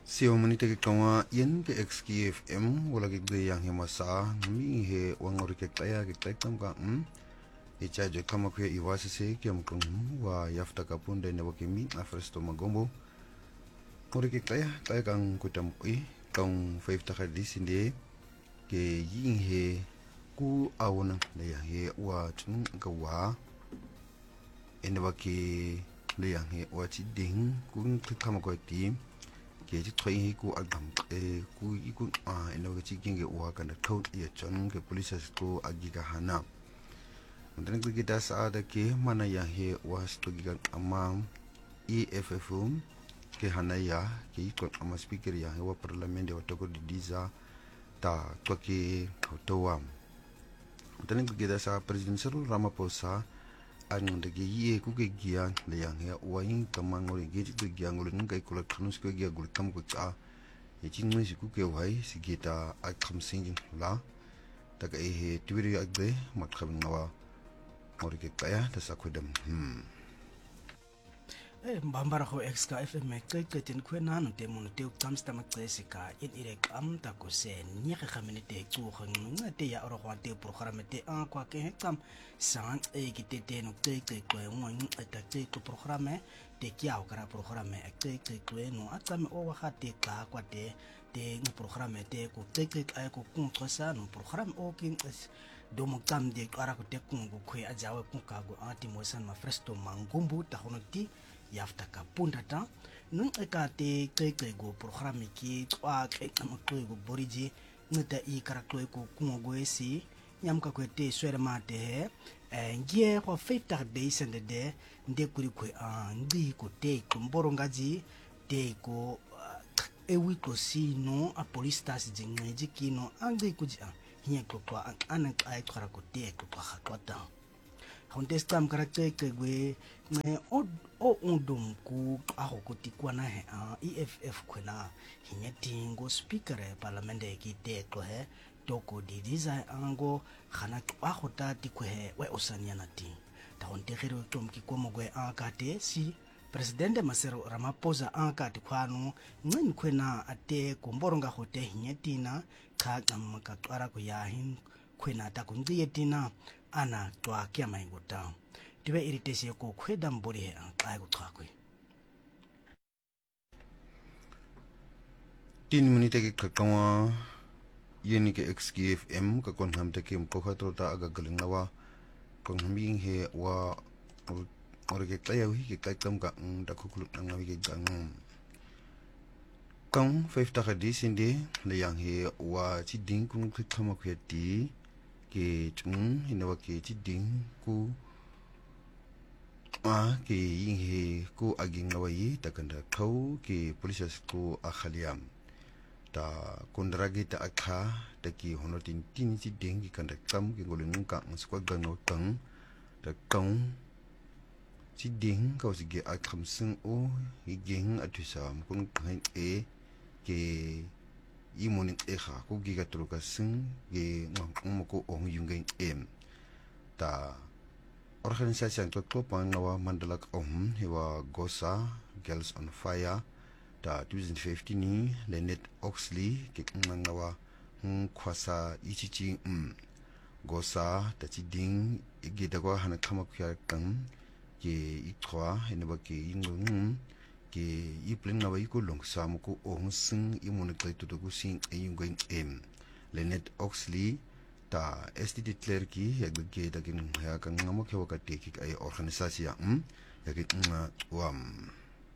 Sio manita ke kawa yen ke XKFM wala ke gde yang hemasa mi he wangori ke klaya ke klektam ka e chajo kama kwe iwasa se ke mkung wa yafta kapunda ne wakimi na fresto magombo ori ke klaya kang kutam kang 5 takadis inde ke yin he ku awona le yang he wa tun ka wa ene wake le yang he wa ti ding kun kama ko ti ke ti thoi ku agam ku iku ina ga chiking ge wa kan thau ya chon ke police ko agiga hana mundane ku gita sa da ke mana ya he wa sto giga ama EFFum ke hana ya ke ko ama speaker ya he wa parliament wa to ko diza ta to ke to wa mundane ku gita sa president Cyril Ramaphosa ang de ye ku ke gia le yang ya wa yin kamang ori ge ti gia ngol ng kai kula khanus ko gia gul kam ko cha ye chin ngi ku ke wai si gita a kham sing la ta ka he tiwiri agbe mat kham ngawa ori ke kaya ta sa khudam mbambara ho XKFM ke tin kwena no te mon te tamsta matsesika in irek am ta ko se ni ge khamene te tsu khang te ya ro te programme te an kwa ke kam sang e ki te no te ko mo ni ta te ko programme te kia o kara programme te ko no atsame o wa te ka kwa te no programme te ko te ai ko contre ça no programme o kin domo tam de ara ko te kungu ko ajawe kunka go anti mosan ma fresto mangumbu ta hono ti yafta ka pundata nun eka te go programme ki twa ke amakwe go boriji ngata I karakwe ko kungo esi nyam ka kwete swere mate ngie ko feta de sende de nde kuri ko ndi ko te ko mborongaji te ko ewi ko sino a polistas jingeji kino andi kuji hiye ko kwa anan ai kara ko te ko kwa ta contestam karakter ke gwe ne o undum ku aho kutikwa na he EFF kwena hinyetingo speaker parliament ki te ko he toko didiza ango khana aho ta tikwe we osania na ti ta ontegero tom ki komo gwe akate si president Masero Ramaphosa akati kwanu ngin kwena ate kumboronga hote hinyetina ka ka twara ko ya hin kwena ta kundiyetina ana twa kia mainguta tibe iritesi ko kweda mbori ai go twakwe tin minute ke kakawa yeni ke XKFM ka kon ham te ke ko khatro ta aga galingawa kon hambing he wa ori ke taya wi ke kaikam ka da khukulu nang wi ke gang kang 5 ta hadis inde le yang he wa chi ding kun khama kheti ke chung hinawa ke chi ding ku ke yin he ku aging nawai takanda khau ke police ko akhaliam ta kundragi ta akha ta ki honotin tin chi ding ki kanda kam ki ngolin ka skwa gano tang ta kang chi ding ka si ge akham sing o hi ging atusam kun khain ke imonin ekha ko giga truka sing ge ngam ko ong yungen ta organisasi yang ko pangnawa mandalak hewa gosa girls on fire ta 2015 ni Lenet Oxley ke ngnawa khwasa ichichi gosa ta chi ding ge da ko hana khama khya kan ke ikwa heneba ke ingung ke ipling na ko long sam ko ong sing imon kai to ko sing ayung Lenet Oxley ta STD clerk ki ya ge da kin ya kan ngamo ke wakati ki ay organisasi ya ke wam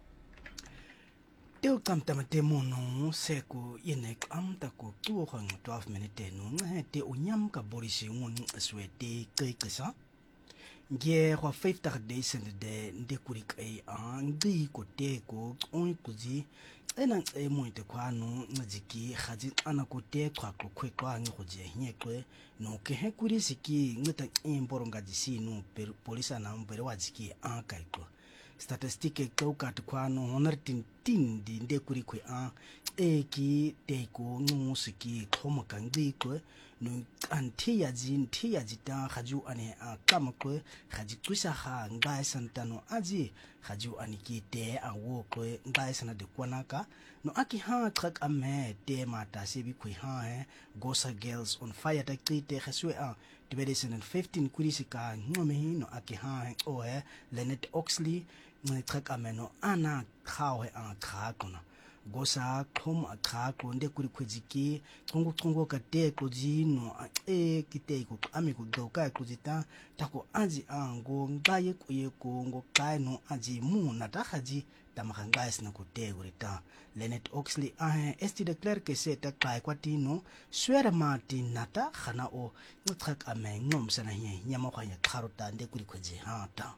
teo kam tamate mono seko yenek am ta ko 12 minute no te unyam ka borisi ngun swete kai kesa nge kwa 5 days de ndekuri kai ndi ko te ko on kuzi ena moite kwano ngajiki khaji ana ko te kwa ko kwe kwa ngi khoje hinyekwe no ke he kuri siki ngata imboronga jisi no polisa na mbere wajiki kai ko statistike ko kat kwano honor tin di ndekuri kwe ki teko ngusi ki thoma kangikwe no antia ta khaju ane kamakwe khaji kusa kha ngai santano aji khaju ani ki te awo kwe ngai sana de kwanaka no aki ha trak ame te mata sebi kwe ha Gosa Girls on Fire ta krite khaswe 2015 kurisika ngome no aki ha o Lynette Oxley trak ame no ana khawe khakona Gosa khom akhako nde kuri khwejiki chongo kate kujino kite ko ami ko doka kujita tako aji ango ngaye kuye ko ngo kaino aji mu na ta haji tamakangais na kute urita Lynette Oxley esti declare que se ta kai kwatino swera mati nata khana o ngthak ame ngom sana nye nyama kwa ya kharuta nde kuri khweji ta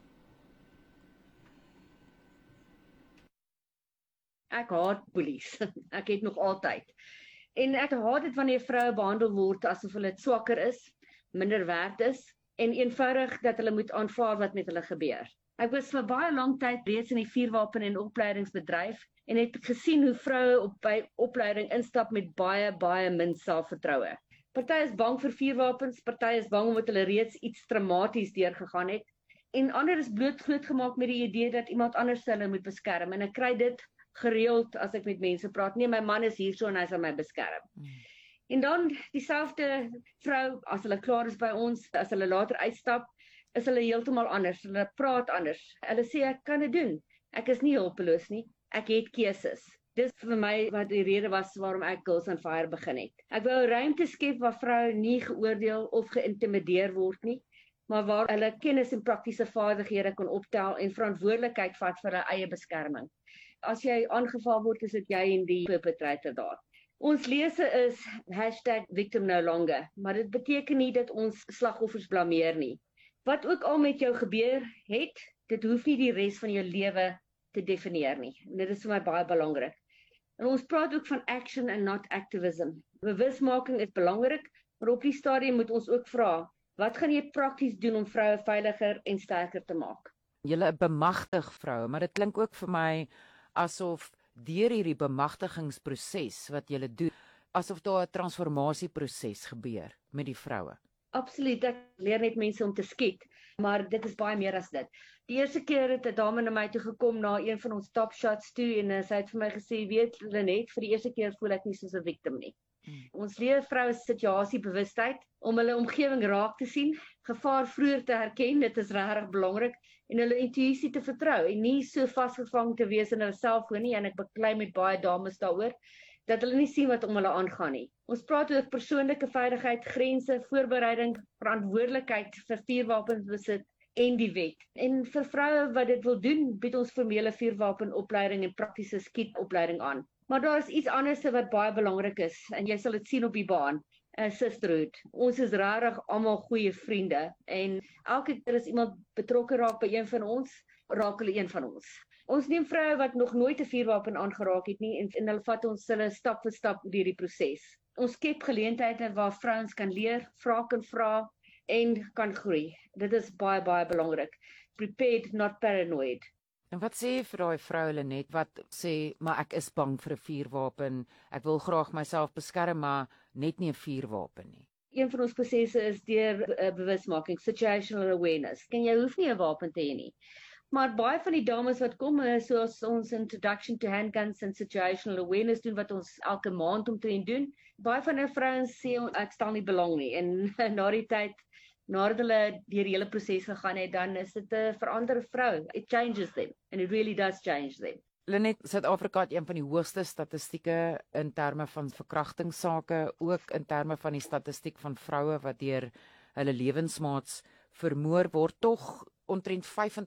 Ek haat bullies. Ek het nog altyd. En ek haat dit wanneer vroue behandel word asof hulle swakker is, minder werd is en eenvoudig dat hulle moet aanvaar wat met hulle gebeur. Ek was vir baie lang tyd reeds in die vuurwapen en opleidingsbedryf en het gesien hoe vroue by opleiding instap met baie min selfvertroue. Party is bang vir vuurwapens, party is bang omdat hulle reeds iets traumaties deurgegaan het en ander is grootgemaak met die idee dat iemand anders hulle moet beskerm en ek kry dit gereeld as ek met mense praat. Nee, my man is hier so en hy sal my beskerm. En dan dieselfde vrou, as hulle klaar is by ons, as hulle later uitstap, is hulle heeltemal anders. Hulle praat anders. Hulle sê ek kan dit doen. Ek is nie hulpeloos nie. Ek het keuses. Dis vir my wat die rede was waarom ek Girls on Fire begin het. Ek wou 'n ruimte skep waar vroue nie geoordeel of geïntimideer word nie, maar waar hulle kennis en praktiese vaardighede kan optel en verantwoordelikheid vat vir hulle eie beskerming. As jy aangeval word, is dit jy en die perpetrator daar. Ons lese is #victimnolonger, maar dit beteken nie dat ons slagoffers blameer nie. Wat ook al met jou gebeur het, dit hoef nie die res van jou lewe te definieer nie. En dit is vir my baie belangrik. En ons praat ook van action and not activism. Bewusmaking is belangrik, maar op die stadium moet ons ook vra, wat gaan jy prakties doen om vroue veiliger en sterker te maak? Julle bemagtig vroue, maar dit klink ook vir my asof deur hierdie bemagtigingsproses wat julle doen, asof daar 'n transformasieproses gebeur met die vroue. Absoluut, ek leer net mense om te skiet, maar dit is baie meer as dit. Die eerste keer het 'n dame na my toe gekom na een van ons top shots toe en sy het vir my gesê, weet Lynette, vir die eerste keer voel ek nie soos 'n victim nie. Ons leer vroue situasiebewustheid om hulle omgewing raak te sien, gevaar vroeër te herken, dit is regtig belangrik, en hulle intuïsie te vertrou en nie so vasgevang te wees in hulle selfoon nie, en ek beklei met baie dames daaroor, dat hulle nie sien wat om hulle aangaan nie. Ons praat oor persoonlike veiligheid, grense, voorbereiding, verantwoordelikheid vir vuurwapenbesit en die wet. En vir vroue wat dit wil doen, bied ons formele vuurwapenopleiding en praktiese skietopleiding aan. Maar daar is iets anders wat baie belangrik is, en jy sal dit sien op die baan, sisterhood. Ons is regtig almal goeie vriende, en elke keer as iemand betrokke raak by een van ons, raak hulle een van ons. Ons neem vroue wat nog nooit 'n vuurwapen aangeraak het nie, en hulle vat ons hulle stap vir stap deur die proses. Ons skep geleenthede waar vrouens kan leer, kan vra en kan groei. Dit is baie belangrik. Prepared, not paranoid. En wat sê jy vir daai vrou Lynette wat sê, maar ek is bang vir 'n vuurwapen, ek wil graag myself beskerm, maar net nie 'n vuurwapen nie? Een van ons prosesse is deur bewusmaking, situational awareness. Jy hoef nie 'n wapen te hê nie. Maar baie van die dames wat kom, soos ons introduction to handguns en situational awareness doen, wat ons elke maand omtrent doen, baie van die vrouens sê, ek stel nie belang nie, en na die tyd, nadat hulle deur die hele proses gegaan het, dan is dit 'n veranderde vrou. It changes them, and it really does change them. Lynette, Suid-Afrika het een van die hoogste statistieke in terme van verkrachtingssake, ook in terme van die statistiek van vroue wat deur hulle lewensmaats vermoor word. Tog omtrent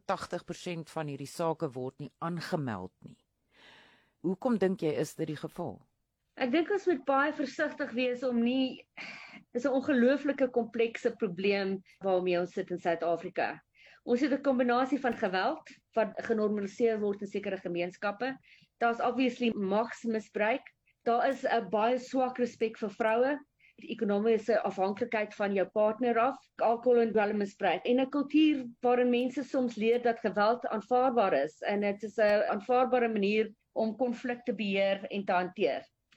85% van hierdie sake word nie aangemeld nie. Hoekom dink jy is dit die geval? Ek dink ons moet baie versigtig wees om nie, dis 'n ongelooflike komplekse probleem waarmee ons sit in Suid-Afrika. Ons het 'n kombinasie van geweld wat genormaliseer word in sekere gemeenskappe. Daar's obviously magsmisbruik. Daar is 'n baie swak respek vir vroue, die ekonomiese afhanklikheid van jou partner af, alkohol en dwelmmisbruik, en 'n kultuur waarin mense soms leer dat geweld aanvaarbaar is, en dit is 'n aanvaarbare manier om konflik te beheer en te hanteer.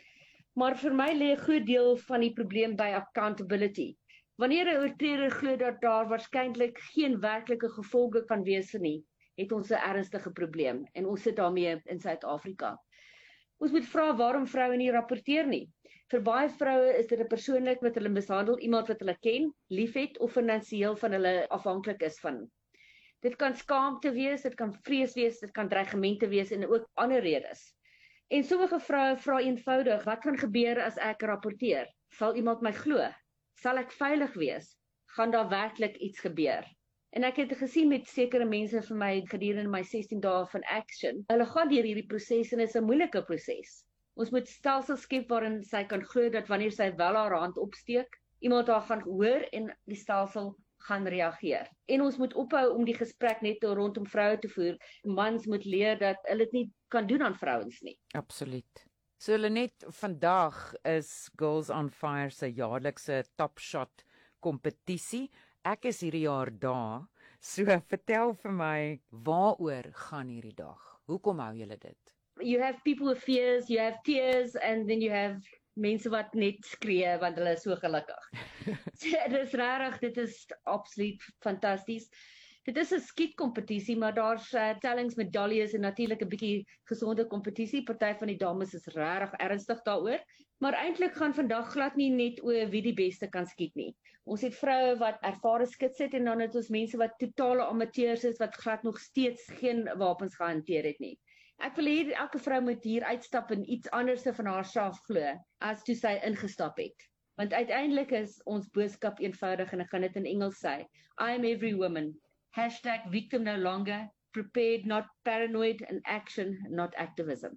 Maar vir my lê 'n groot deel van die probleem by accountability. Wanneer 'n oortreder glo dat daar waarskynlik geen werklike gevolge kan wees nie, het ons 'n ernstige probleem en ons sit daarmee in Suid-Afrika. Ons moet vra waarom vroue nie rapporteer nie. Vir baie vroue is dit 'n persoonlik wat hulle mishandel, iemand wat hulle ken, liefhet of finansiëel van hulle afhanklik is van. Dit kan skaamte wees, dit kan vrees wees, dit kan dreigemente wees en ook ander redes. En sommige vroue vra eenvoudig, wat gaan gebeur as ek rapporteer? Sal iemand my glo? Sal ek veilig wees? Gaan daar werklik iets gebeur? En ek het gesien met sekere mense vir my gedurende my 16 dae van action. Hulle gaan deur hierdie proses en dit is 'n moeilike proses. Ons moet stelsels skep waarin sy kan glo dat wanneer sy wel haar hand opsteek, iemand haar gaan hoor en die stelsel gaan reageer. En ons moet ophou om die gesprek net rondom vroue te voer. Mans moet leer dat hulle dit nie kan doen aan vrouens nie. Absoluut. So net vandag is Girls on Fire se jaarlikse Top Shot kompetisie. Ek is hierdie jaar daar. So vertel vir my, waaroor gaan hierdie dag? Hoekom hou julle dit? You have people with fears, you have tears, and then you have mense wat net skree want hulle is so gelukkig. Dit is regtig, dit is absoluut fantasties. Dit is 'n skietkompetisie, maar daar's tellings, medaljes en natuurlik 'n bietjie gesonde kompetisie. Party van die dames is regtig ernstig daaroor, maar eintlik gaan vandag glad nie net oor wie die beste kan skiet nie. Ons het vroue wat ervare skits het en dan het ons mense wat totale amateurs is wat glad nog steeds geen wapens gehanteer het nie. Ek wil hê elke vrou moet hier uitstap en iets anders van haarself glo as toe sy ingestap het. Want uiteindelik is ons boodskap eenvoudig en ek gaan dit in Engels sê. I am every woman. #victim no longer. Prepared, not paranoid. And action, not activism.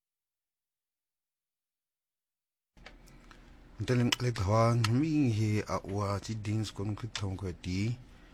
Nteleng lekwan mi he awa ti dings kon klik thong ko ti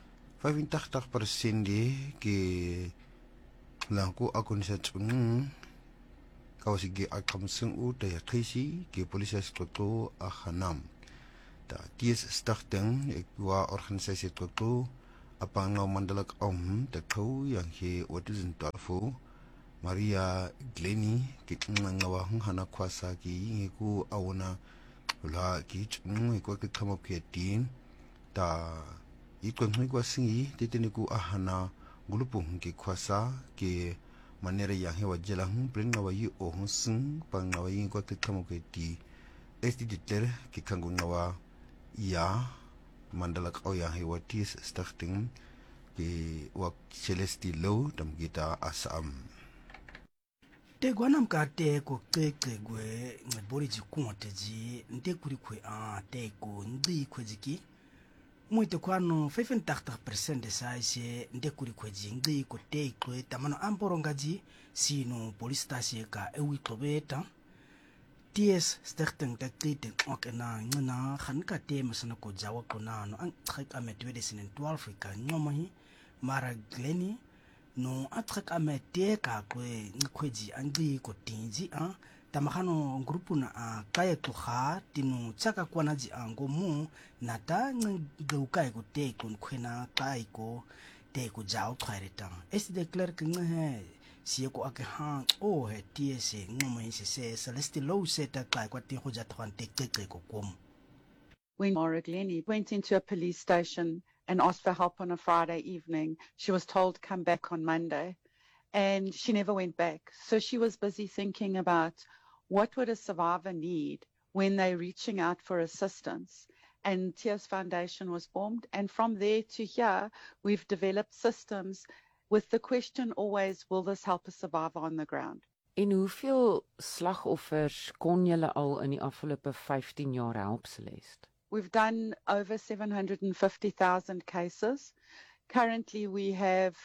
85% ke langko akon sa tsun kawsige akamsung u te khisi ke polisi stoto a khanam ta ties starting ek wa organisasie toto apang mandalak te khou yang he 2012 Maria Glenny ke ngawa hana kwasa ki ku awona la ki ko ke khamo ke tin ta ikon ko singi tetene ku ahana gulupung ke kwasa ke manera yang he wajelang pren ngawa yi o hung pang ngawa yi ko ke khamo ke ti esti ditler ke kangu ngawa ya mandalak o yang he watis starting ke wak celesti low tam kita asam te gwanam ka te ko keke gwe ngibori ji kunte ji nte kuri kwe te ko ndi kwe jiki muito kwano 85% de saise nte kuri kwe ji ndi ko te kwe tamano amporonga ji sino polistasi ka ewi klobeta ties stichting te klite ok na ngina khanka te masana ko jawa ko nano ang khak ametwede sinen 12 ka ngomahi mara Glenny no atrek amete ka kwe ngkweji andi ko tinji tamahano grupu na kaya tuha tinu chaka kwana ji ango mu nata ngeukai ko te kun khwena kai ko te ko jao khwaireta es de clerk nghe sie ko ake ha o he tiese ngoma se celeste low seta kai ko te ho jatwan te te ko kom. When Maura Glenny went into a police station and asked for help on a Friday evening, she was told come back on Monday, and she never went back. So she was busy thinking about what would a survivor need when they're reaching out for assistance. And Tears Foundation was formed, and from there to here, we've developed systems with the question always, will this help a survivor on the ground? En hoeveel slagoffers kon julle al in die afgelope 15 jaar help, Celeste? We've done over 750,000 cases. Currently, we have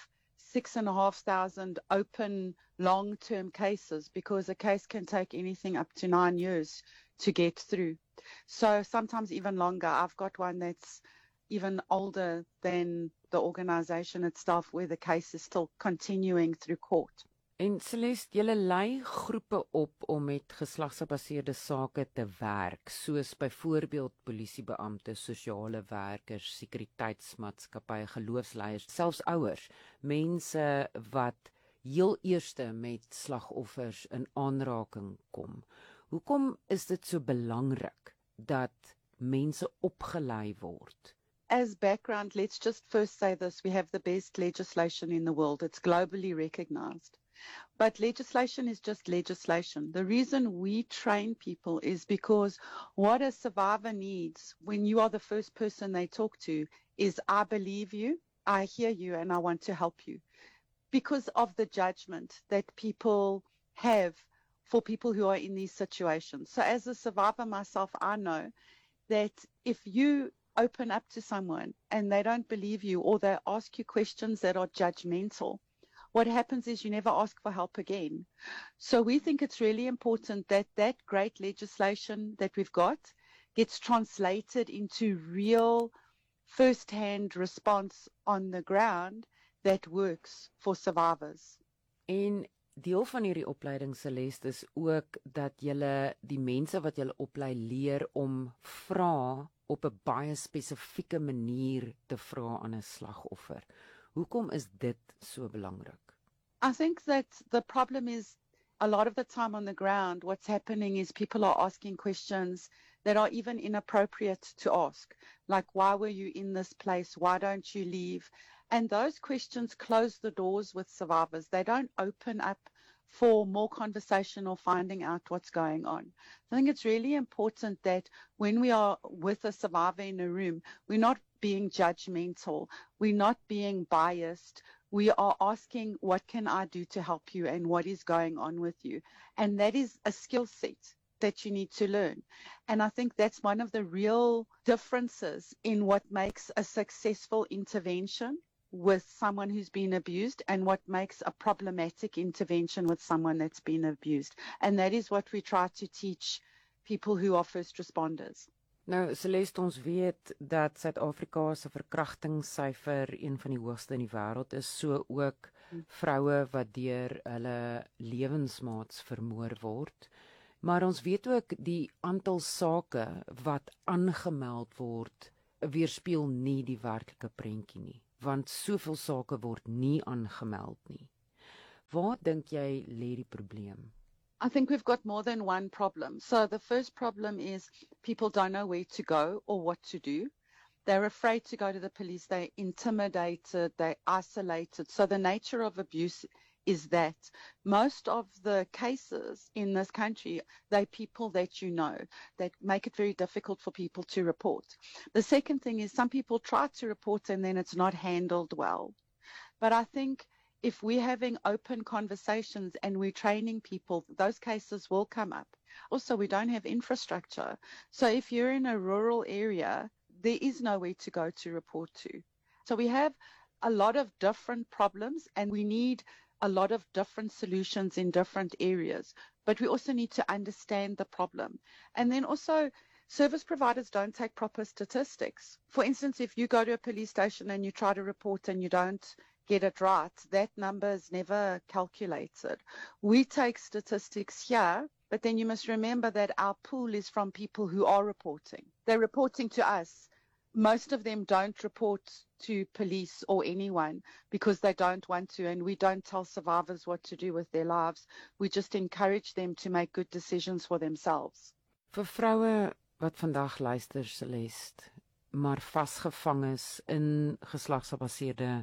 6,500 open long-term cases because a case can take anything up to 9 years to get through. So sometimes even longer. I've got one that's even older than the organization itself where the case is still continuing through court. En Celeste, julle lei groepe op om met geslagsgebaseerde sake te werk, soos byvoorbeeld polisiebeampte, sosiale werkers, sekuriteitsmaatskappye, geloofsleiers, selfs ouers, mense wat heel eerste met slagoffers in aanraking kom. Hoekom is dit so belangrik dat mense opgelei word? As background, let's just first say this. We have the best legislation in the world. It's globally recognized. But legislation is just legislation. The reason we train people is because what a survivor needs when you are the first person they talk to is, I believe you, I hear you, and I want to help you. Because of the judgment that people have for people who are in these situations. So as a survivor myself, I know that if you open up to someone and they don't believe you or they ask you questions that are judgmental, what happens is you never ask for help again. So we think it's really important that that great legislation that we've got gets translated into real first-hand response on the ground that works for survivors. En deel van hierdie opleiding Celeste is ook dat julle die mense wat julle oplei leer om vrae op 'n baie spesifieke manier te vra aan 'n slagoffer. Hoekom is dit so belangrik? I think that the problem is a lot of the time on the ground, what's happening is people are asking questions that are even inappropriate to ask. Like, why were you in this place? Why don't you leave? And those questions close the doors with survivors. They don't open up for more conversation or finding out what's going on. I think it's really important that when we are with a survivor in a room, we're not being judgmental. We're not being biased. We are asking, what can I do to help you and what is going on with you? And that is a skill set that you need to learn. And I think that's one of the real differences in what makes a successful intervention with someone who's been abused and what makes a problematic intervention with someone that's been abused. And that is what we try to teach people who are first responders. Nou, Celeste, ons weet dat Suid-Afrika se verkrachtingssyfer een van die hoogste in die wêreld is, so ook vroue wat deur hulle lewensmaats vermoor word. Maar ons weet ook die aantal sake wat aangemeld word, weerspieël nie die werklike prentjie nie, want soveel sake word nie aangemeld nie. Waar dink jy lê die probleem? I think we've got more than one problem. So the first problem is people don't know where to go or what to do. They're afraid to go to the police. They're intimidated. They're isolated. So the nature of abuse is that most of the cases in this country, they're people that you know, that make it very difficult for people to report. The second thing is some people try to report and then it's not handled well. But I think if we're having open conversations and we're training people, those cases will come up. Also, we don't have infrastructure. So if you're in a rural area, there is nowhere to go to report to. So we have a lot of different problems and we need a lot of different solutions in different areas. But we also need to understand the problem. And then also, service providers don't take proper statistics. For instance, if you go to a police station and you try to report and you don't get it right, that number is never calculated. We take statistics here, but then you must remember that our pool is from people who are reporting. They're reporting to us. Most of them don't report to police or anyone because they don't want to, and we don't tell survivors what to do with their lives. We just encourage them to make good decisions for themselves. Vir vroue wat vandag luister, Celeste, maar vasgevang is in geslagsgebaseerde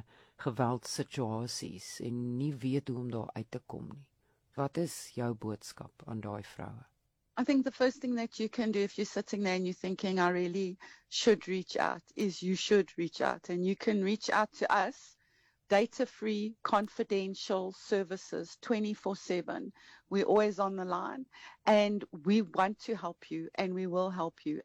geweldsituasies en nie weet hoe om daar uit te kom nie. Wat is jou boodskap aan daai vroue? I think the first thing that you can do if you're sitting there and you're thinking, I really should reach out, is you should reach out. And you can reach out to us, data-free, confidential services, 24/7. We're always on the line. And we want to help you, and we will help you.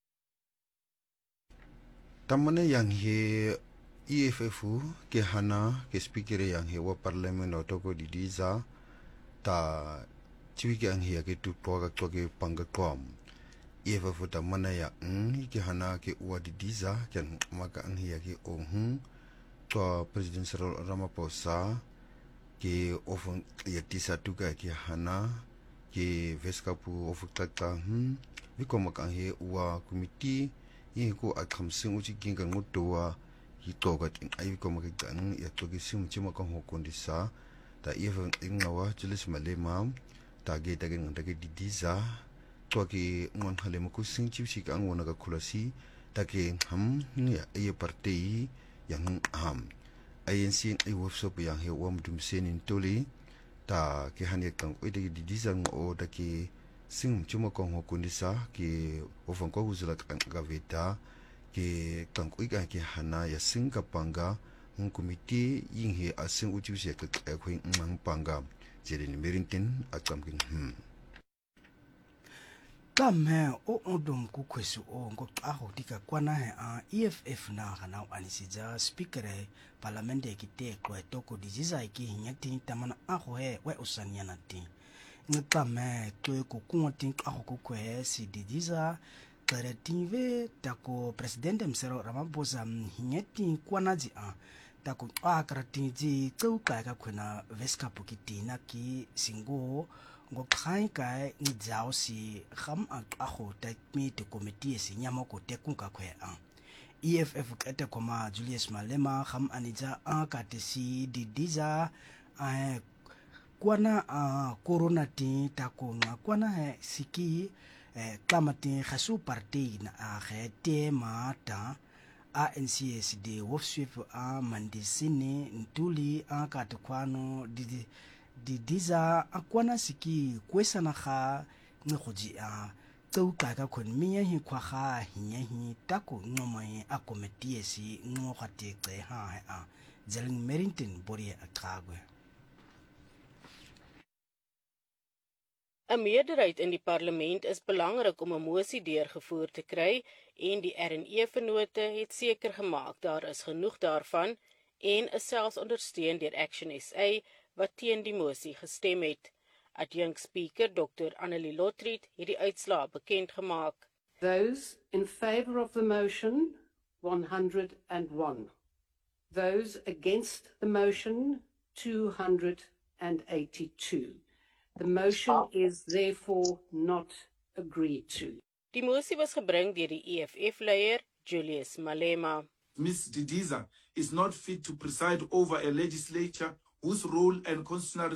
Tamane yang he EFFu ke hana ke speaker yang he wa parliament o toko di diza ta chiwiki ang he ke tu toga toge panga kom EFFu tamane ya ke hana ke wa di diza kan maka ang he ke to President Cyril Ramaphosa ke ofon ya tisa tuka ke hana ke veskapu ofukta vikomaka ang he wa committee ko athamsing uchi kinga ngutwa hitoga ai ko magdan ya to gisim chima ko hokondisa ta even ingawa julis malema ta ge ta gen ta ge didiza twaki ngwanghale mokusing chipsi ka ngwana ka khulasi take ya aye party yang ANC ay workshop yang he wam dumsenin toli ta ke hane kang oide di dizang o take sing chuma kong hokunisa ke ofan ko huzula ka veta ke kang oiga ke hana ya singa panga komite ying he asing ujusi ka khoi mang panga jerin merintin akamkin Kame o odom ku kwesu o ngoqaho tika kwana he a EFF na kana anisija speaker e parlamente ki te ko etoko diziza ki hinyati tamana aho he we usanyana ti ngqame to ko kunti aho ku kwe si diziza kleretive tako president msero Ramaphosa hinyati kwana ji a tako akratinji tsuka ka khona veskapu ki tina ki singo ngokhain kai ngidzao si kham aqaho ta mi te committee si nyamo ko te kunka khwe a EFF kete koma Julius Malema kham anija a ka te si didiza a kwana a corona ti ta ko nga kwana he siki klamati khasu party na a khete mata ANC de worship a mandisini ntuli a ka te kwano didiza akwana siki kwesa na ga ngoji a tsauka ka khon miya hi khwa ga hinya hi tako ngomai a committee si ngoga te tse ha a Zelen Merrington bori a tragwe. 'n Meerderheid in die parlement is belangrik om 'n mosie deurgevoer te kry en die RNE-vennote het seker gemaak daar is genoeg daarvan en is selfs ondersteun deur Action SA wat teen die mosie gestem het. Adjunct Speaker Dr. Annelie Lotriet het die uitslae bekend gemaak. Those in favour of the motion, 101. Those against the motion, 282. The motion is therefore not agreed to. Die mosie was gebring deur die EFF-leier Julius Malema. Ms. Didiza is not fit to preside over a legislature whose role and constitutional